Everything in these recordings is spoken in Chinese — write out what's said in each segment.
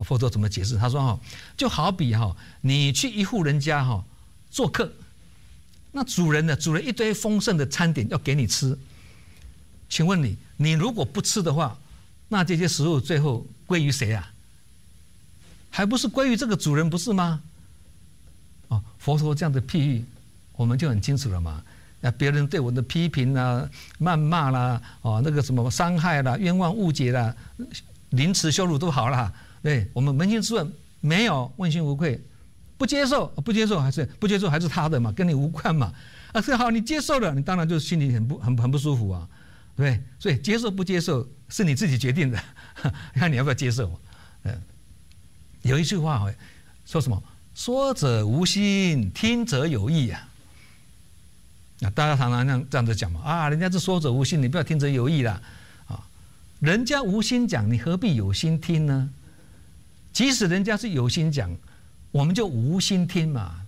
佛陀怎么解释？他说就好比你去一户人家做客，那主人呢煮了一堆丰盛的餐点要给你吃，请问你如果不吃的话，那这些食物最后归于谁啊？还不是归于这个主人，不是吗？佛陀这样的譬喻，我们就很清楚了嘛。别人对我的批评啦、谩骂啦、那个什么伤害啦、冤枉误解啦、凌迟羞辱都好啦，对我们扪心自问，没有问心无愧，不接受还是他的嘛，跟你无关嘛。是好，你接受了，你当然就心里很不舒服啊，对不对？所以接受不接受是你自己决定的，看你要不要接受。有一句话说什么？说者无心，听者有意啊。大家常常这样子讲嘛，人家是说者无心，你不要听者有意啦，人家无心讲，你何必有心听呢？即使人家是有心讲，我们就无心听嘛，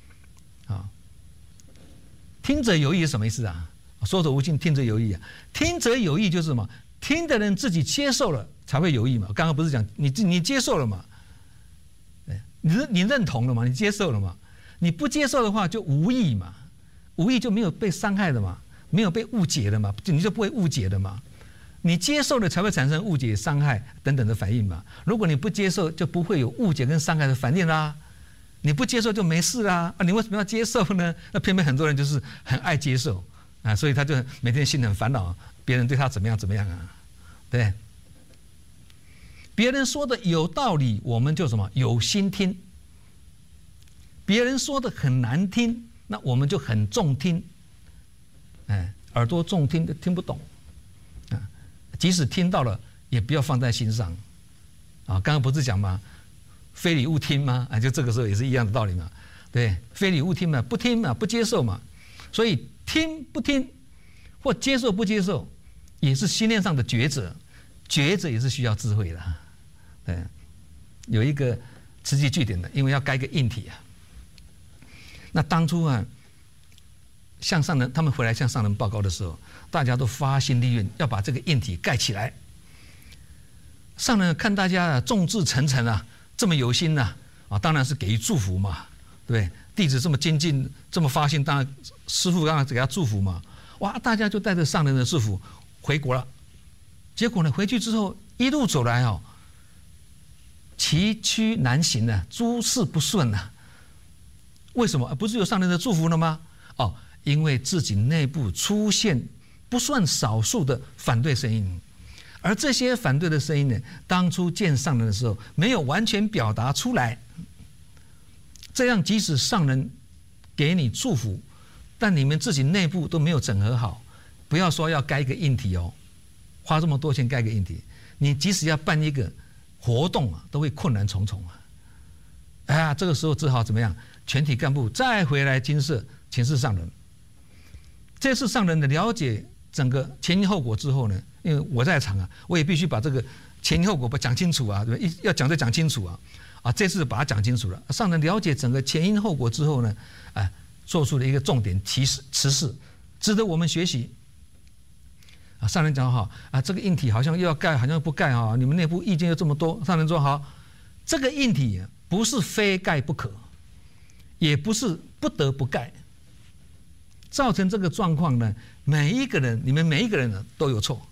听者有意是什么意思啊？说者无心，听者有意啊。听者有意就是什么？听的人自己接受了才会有意嘛。刚刚不是讲你接受了嘛？你认同了嘛？你接受了嘛？你不接受的话就无意嘛。无意就没有被伤害的嘛，没有被误解的嘛，你就不会误解的嘛。你接受了才会产生误解、伤害等等的反应嘛。如果你不接受，就不会有误解跟伤害的反应啦。你不接受就没事啦。你为什么要接受呢？那偏偏很多人就是很爱接受所以他就每天心很烦恼，别人对他怎么样啊？对，别人说的有道理，我们就什么有心听；别人说的很难听，那我们就很重听，耳朵重听都听不懂，即使听到了，也不要放在心上，刚刚不是讲吗？非礼勿听吗？就这个时候也是一样的道理嘛，对，非礼勿听嘛，不听嘛，不接受嘛，所以听不听或接受不接受，也是心念上的抉择，抉择也是需要智慧的，对，有一个词句句点的，因为要盖个硬体啊。那当初向上人他们回来向上人报告的时候，大家都发心立愿要把这个硬体盖起来。上人看大家众志成城这么有心当然是给予祝福嘛，对不对？弟子这么精进，这么发心，当然师父当然给他祝福嘛。哇，大家就带着上人的祝福回国了。结果呢，回去之后一路走来崎岖难行诸事不顺为什么？不是有上人的祝福了吗？因为自己内部出现不算少数的反对声音，而这些反对的声音呢，当初见上人的时候没有完全表达出来，这样即使上人给你祝福，但你们自己内部都没有整合好，不要说要盖一个硬体花这么多钱盖一个硬体，你即使要办一个活动都会困难重重这个时候只好怎么样？全体干部再回来金舍请示上人。这次上人的了解整个前因后果之后呢，因为我在场我也必须把这个前因后果讲清楚对吧？要讲就讲清楚这次把它讲清楚了。上人了解整个前因后果之后呢，做出了一个重点提示，值得我们学习。上人讲这个硬体好像又要盖，好像不盖你们内部意见又这么多。上人说好，这个硬体不是非盖不可，也不是不得不盖。造成这个状况呢，你们每一个人都有错，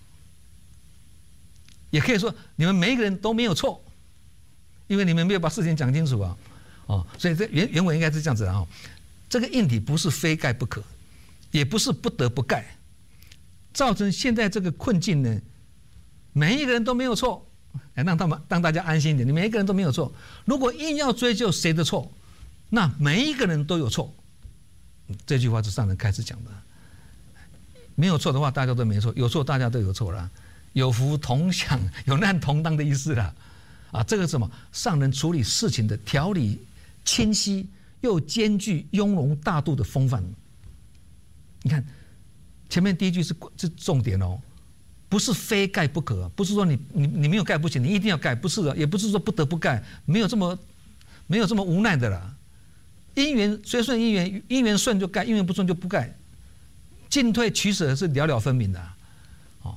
也可以说你们每一个人都没有错，因为你们没有把事情讲清楚所以这原文应该是这样子这个硬体不是非盖不可，也不是不得不盖，造成现在这个困境呢，每一个人都没有错，让大家安心一点，你每一个人都没有错。如果硬要追究谁的错，那每一个人都有错。这句话是上人开始讲的，没有错的话大家都没错，有错大家都有错了，有福同享，有难同当的意思了这个是什么？上人处理事情的条理清晰，又兼具雍容大度的风范。你看前面第一句是重点不是非盖不可，不是说你没有盖不行，你一定要盖，不是的，也不是说不得不盖，没有这么无奈的啦。因缘随顺因缘，因缘顺就盖，因缘不顺就不盖，进退取舍是了了分明的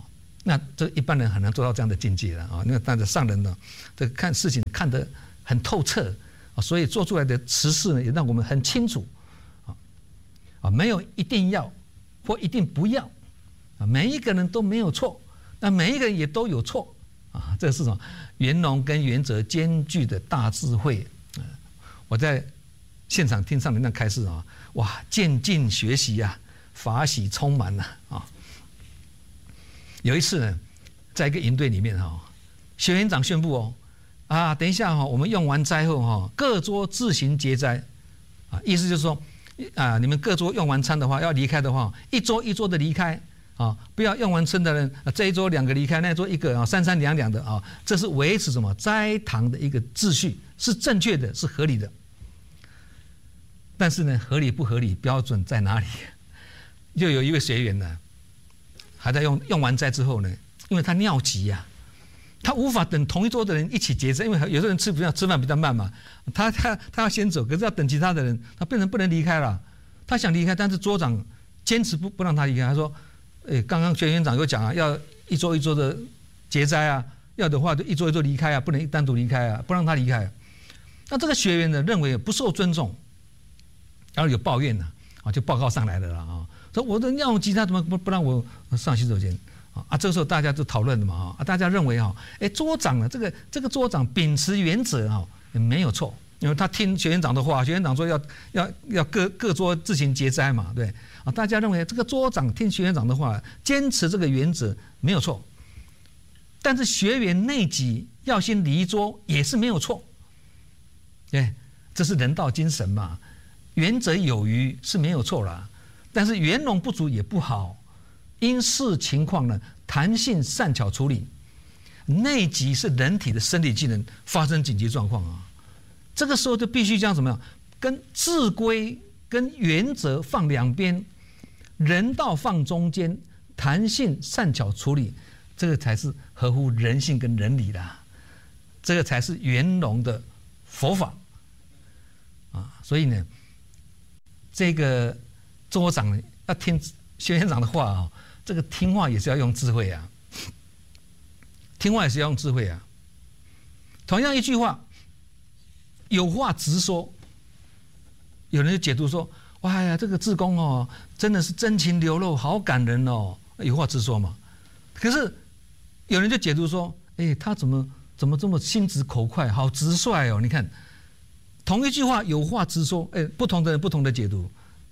那这一般人很难做到这样的境界了啊。那但是上人呢，这看事情看得很透彻啊，所以做出来的实事呢，也让我们很清楚啊，没有一定要或一定不要啊，每一个人都没有错，那每一个人也都有错啊。这是什么？圆融跟原则兼具的大智慧。我在现场听上人那开示啊，哇，渐进学习啊，法喜充满了啊。有一次呢，在一个营队里面哈，学员长宣布等一下我们用完斋后各桌自行结斋啊，意思就是说你们各桌用完餐的话，要离开的话，一桌一桌的离开啊，不要用完餐的人这一桌2个离开，那一桌1个3三2两的啊，这是维持什么斋堂的一个秩序，是正确的，是合理的。但是呢，合理不合理，标准在哪里？就有一位学员呢，还在用完斋之后呢，因为他尿急呀，他无法等同一桌的人一起结斋，因为有的人吃饭比较慢嘛，他要先走，可是要等其他的人，他变成不能离开了。他想离开，但是桌长坚持不让他离开。他说：“刚刚学员长有讲啊，要一桌一桌的结斋啊，要的话就一桌一桌离开啊，不能单独离开啊，不让他离开。”那这个学员呢，认为不受尊重，然后有抱怨呢，就报告上来了啊。说我的尿急，他怎么不让我上洗手间啊？这个时候大家都讨论了嘛大家认为桌长呢，这个桌长秉持原则没有错，因为他听学员长的话，学员长说要各桌自行结斋嘛，对大家认为这个桌长听学员长的话，坚持这个原则没有错，但是学员内急要先离桌也是没有错，对，这是人道精神嘛，原则有余是没有错啦。但是圆融不足也不好，因视情况呢，弹性善巧处理。内急是人体的生理机能发生紧急状况这个时候就必须将什么样，跟自规跟原则放两边，人道放中间，弹性善巧处理，这个才是合乎人性跟人理的，这个才是圆融的佛法所以呢，这个桌长要听学员长的话这个听话也是要用智慧听话也是要用智慧同样一句话，有话直说，有人就解读说，哇呀，这个志工真的是真情流露，好感人有话直说嘛。可是有人就解读说，他怎么这么心直口快，好直率你看，同一句话有话直说，不同的人不同的解读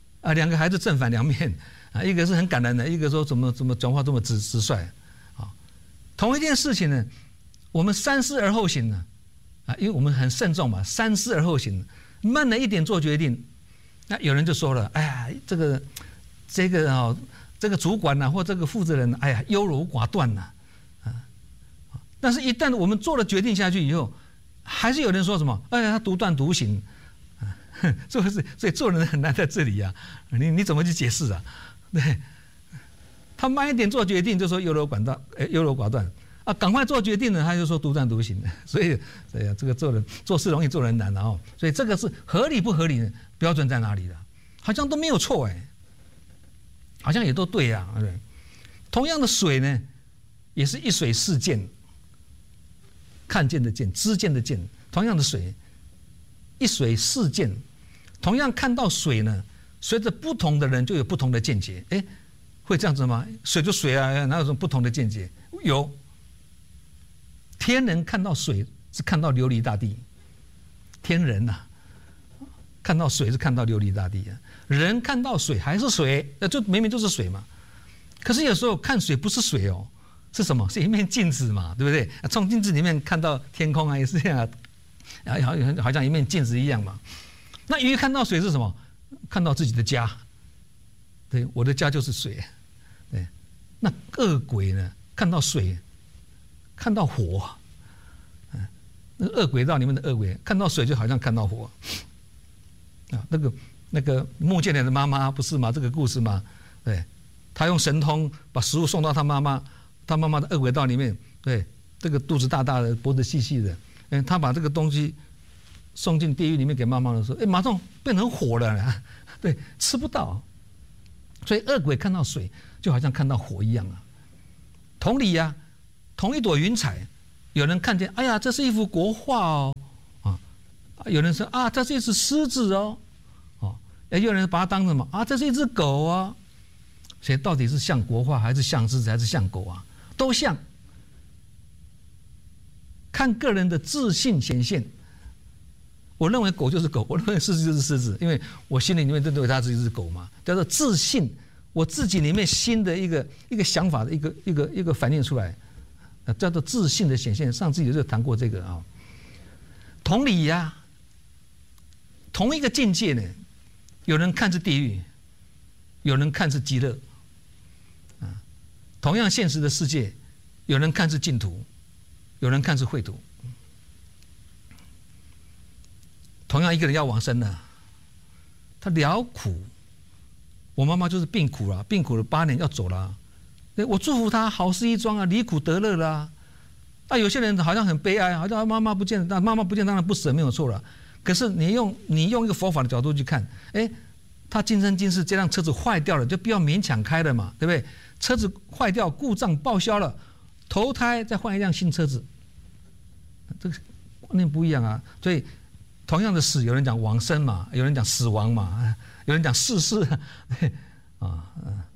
2个孩子正反两面一个是很感人的，一个说怎么讲话这么直率同一件事情呢，我们三思而后行呢因为我们很慎重嘛，三思而后行，慢了一点做决定。那有人就说了，哎呀，这个主管或这个负责人，哎呀，优柔寡断但是一旦我们做了决定下去以后，还是有人说什么，哎呀，他独断独行所以做人很难在这里你怎么去解释对，他慢一点做决定就说优柔寡断赶快做决定呢，他就说独断独行所以这个做事容易，做人难所以这个是合理不合理的标准在哪里好像都没有错好像也都对对。同样的水呢，也是一水四见，看见的见，知见的见。同样的水，一水四见。同样看到水呢，随着不同的人就有不同的见解。会这样子吗？水就水哪有什么不同的见解？有。天人看到水是看到琉璃大地，天人看到水是看到琉璃大地人看到水还是水，就明明就是水嘛。可是有时候看水不是水是什么？是一面镜子嘛，对不对？从镜子里面看到天空也是这样好像一面镜子一样嘛。那鱼看到水是什么？看到自己的家，对，我的家就是水。对，那恶鬼呢？看到水，看到火，那恶鬼道里面的恶鬼看到水就好像看到火那个穆建连的妈妈不是吗？这个故事吗？对，他用神通把食物送到他妈妈的恶鬼道里面，对，这个肚子大大的，脖子细细的，他把这个东西送进地狱里面给妈妈的时候，马上变成火了对，吃不到。所以恶鬼看到水就好像看到火一样同理呀，同一朵云彩，有人看见，哎呀，这是一幅国画哦，啊，有人说啊，这是一只狮子哦，哦，也有人把它当什么啊，这是一只狗啊，所以到底是像国画还是像狮子还是像狗啊？都像，看个人的自信显现。我认为狗就是狗，我认为狮子就是狮子，因为我心里面认为它是一只狗嘛，叫做自信。我自己里面新的一个想法的一个反映出来，叫做自信的显现。上次也就谈过这个啊。同理呀，同一个境界呢，有人看是地狱，有人看是极乐，啊，同样现实的世界，有人看是净土，有人看是秽土。同样一个人要往生了，他了苦。我妈妈就是病苦了，病苦了8年要走了，我祝福她好事一桩啊，离苦得乐啦。啊，有些人好像很悲哀，好像妈妈不见了，那妈妈不见当然不舍没有错了。可是你用一个佛法的角度去看，哎，他今生今世这辆车子坏掉了，就不要勉强开了嘛，对不对？车子坏掉故障报销了，投胎再换一辆新车子，这个观念不一样啊。所以同样的死，有人讲往生嘛，有人讲死亡嘛。有人讲世事啊，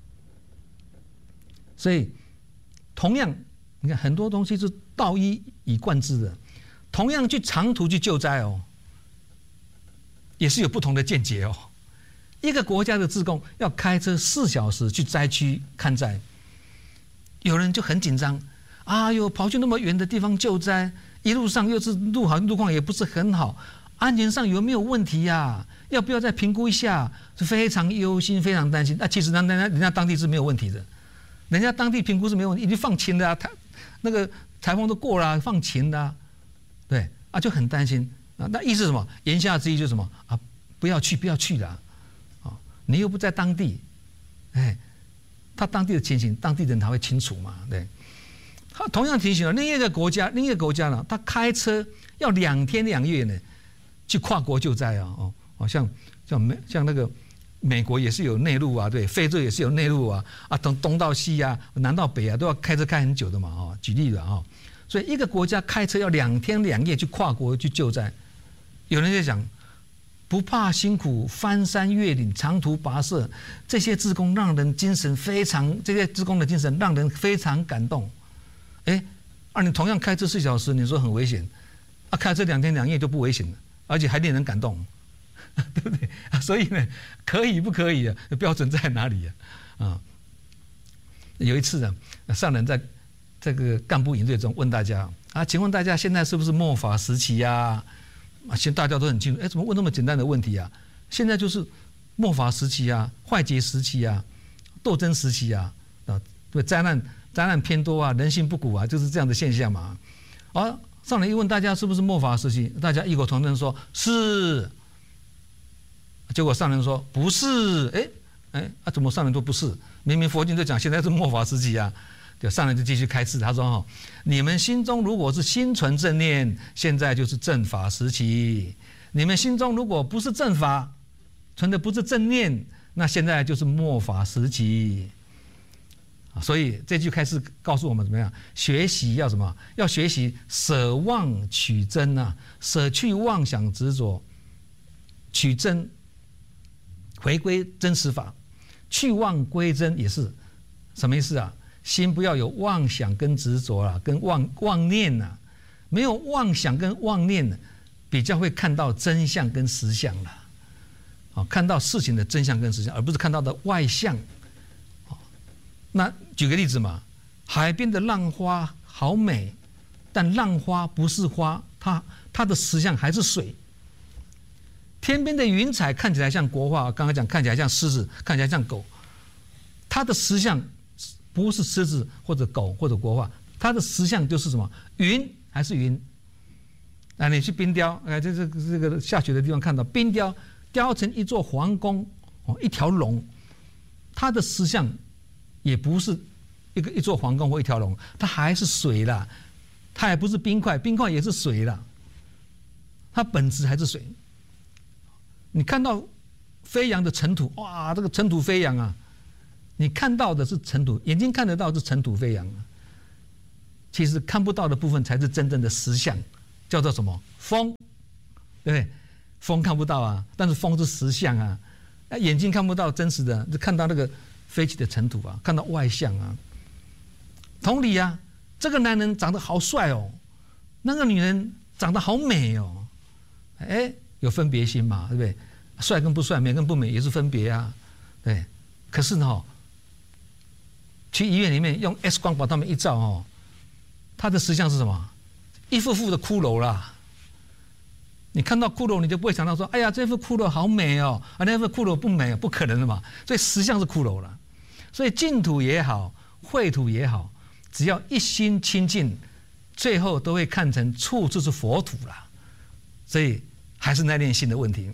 所以同样，你看很多东西是道一以贯之的。同样去长途去救灾哦，也是有不同的见解哦。一个国家的志工要开车4小时去灾区看灾，有人就很紧张，啊哟，跑去那么远的地方救灾，一路上又是路况也不是很好，安全上有没有问题呀？要不要再评估一下？是非常忧心，非常担心。其实人家当地是没有问题的，人家当地评估是没有问题，已经放晴了啊，那个台风都过了，放晴了，对啊，就很担心啊。那意思是什么？言下之意就是什么啊？不要去了啊！你又不在当地，哎，他当地的情形，当地人才会清楚嘛，对。他同样提醒了另一个国家呢，他开车要2天2夜呢，去跨国救灾啊，像那个美国也是有内陆啊，对，非洲也是有内陆啊，从东到西啊，南到北啊，都要开车开很久的嘛，举例了啊，所以一个国家开车要2天2夜去跨国去救灾，有人在讲不怕辛苦，翻山越岭，长途跋涉，这些志工让人精神非常，这些志工的精神让人非常感动。哎，你同样开车4小时，你说很危险，开车2天2夜就不危险了，而且还令人感动。对不对？所以呢，可以不可以啊？标准在哪里啊？有一次呢，上人在这个干部营队中问大家啊，请问大家现在是不是末法时期呀？现在大家都很清楚，哎，怎么问那么简单的问题啊？现在就是末法时期啊，坏劫时期啊，斗争时期啊，对，灾难偏多啊，人心不古啊，就是这样的现象嘛。上人一问大家是不是末法时期，大家异口同声说是。结果上人说不是，怎么上人说不是？明明佛经就讲现在是末法时期啊！就上人就继续开示，他说你们心中如果是心存正念，现在就是正法时期；你们心中如果不是正法，存的不是正念，那现在就是末法时期。所以这句开示告诉我们怎么样？学习要什么？要学习舍妄取真啊，舍去妄想执着，取真。回归真实法，去妄归真也是什么意思啊？心不要有妄想跟执着啦，跟妄念呐，没有妄想跟妄念，比较会看到真相跟实相啦。看到事情的真相跟实相，而不是看到的外相。那举个例子嘛，海边的浪花好美，但浪花不是花，它的实相还是水。天边的云彩看起来像国画，刚刚讲看起来像狮子，看起来像狗，它的实相不是狮子或者狗或者国画，它的实相就是什么？云还是云？你去冰雕，这个下雪的地方看到冰雕雕成一座皇宫，一条龙，它的实相也不是一座皇宫或一条龙，它还是水啦，它也不是冰块，冰块也是水啦，它本质还是水。你看到飞扬的尘土，哇，这个尘土飞扬啊！你看到的是尘土，眼睛看得到是尘土飞扬啊。 其实看不到的部分才是真正的实相，叫做什么？风，对不对？风看不到啊，但是风是实相啊。眼睛看不到真实的，就看到那个飞起的尘土啊，看到外相啊。同理啊，这个男人长得好帅哦，那个女人长得好美哦，有分别心嘛，对不对？帅跟不帅，美跟不美也是分别啊，对。可是呢，去医院里面用 X 光把他们一照哦，他的实相是什么？一副副的骷髅啦。你看到骷髅，你就不会想到说，哎呀，这副骷髅好美哦，那副骷髅不美，不可能的嘛。所以实相是骷髅了。所以净土也好，秽土也好，只要一心清净，最后都会看成处处是佛土了。所以还是那念心的问题。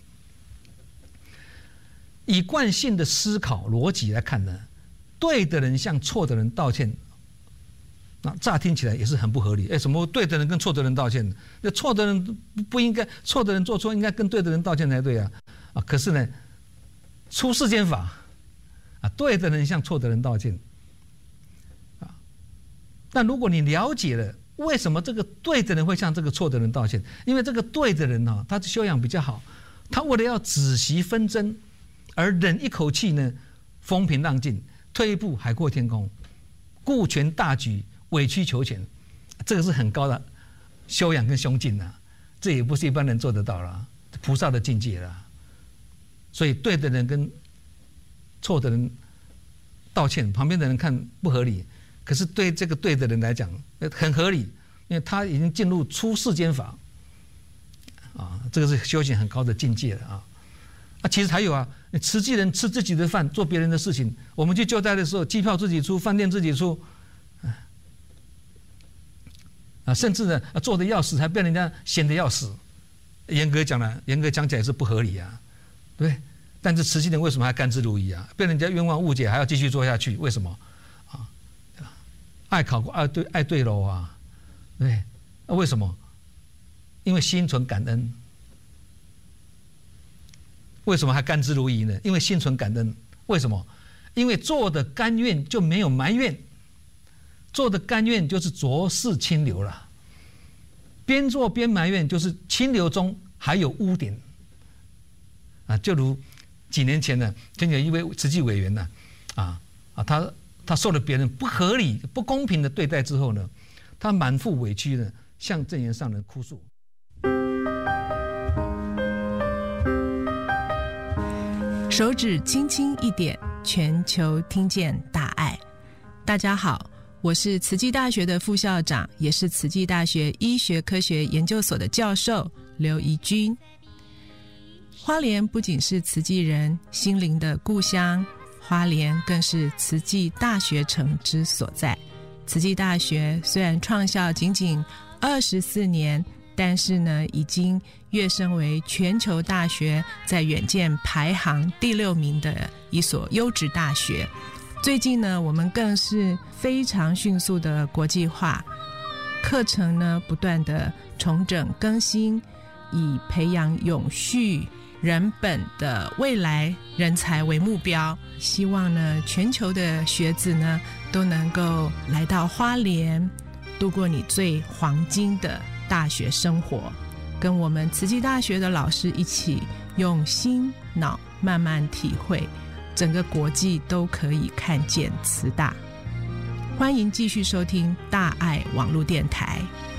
以惯性的思考逻辑来看呢，对的人向错的人道歉。那乍听起来也是很不合理，什么对的人跟错的人道歉？那错的人不应该，错的人做错应该跟对的人道歉才对啊！可是呢，出世间法对的人向错的人道歉但如果你了解了为什么这个对的人会向这个错的人道歉，因为这个对的人他的修养比较好，他为了要止息纷争，而忍一口气呢，风平浪静，退一步海阔天空，顾全大局。委曲求全，这个是很高的修养跟胸襟啊，这也不是一般人做得到了，菩萨的境界了。所以对的人跟错的人道歉，旁边的人看不合理，可是对这个对的人来讲很合理，因为他已经进入出世间法这个是修行很高的境界了其实还有慈济人吃自己的饭，做别人的事情，我们去救灾的时候，机票自己出，饭店自己出。甚至呢，做的要死，还被人家嫌得要死。严格讲起来是不合理啊，对。但是慈济人为什么还甘之如饴啊？被人家冤枉误解，还要继续做下去，为什么？爱考过，爱对喽啊，对。那为什么？因为心存感恩。为什么还甘之如饴呢？因为心存感恩。为什么？因为做的甘愿就没有埋怨。做的甘愿就是浊世清流了，边做边埋怨就是清流中还有污点就如几年前呢，曾有一位慈济委员呢，他受了别人不合理、不公平的对待之后呢，他满腹委屈呢，向证严上人哭诉。 手指轻轻一点，全球听见大爱。大家好，我是慈济大学的副校长，也是慈济大学医学科学研究所的教授刘怡君。花莲不仅是慈济人心灵的故乡，花莲更是慈济大学城之所在。慈济大学虽然创校仅仅24年，但是呢，已经跃升为全球大学在远见排行第6名的一所优质大学。最近呢，我们更是非常迅速的国际化，课程呢不断的重整更新，以培养永续人本的未来人才为目标，希望呢全球的学子呢都能够来到花莲，度过你最黄金的大学生活，跟我们慈济大学的老师一起用心脑慢慢体会整个国际都可以看见慈大。欢迎继续收听大爱网络电台。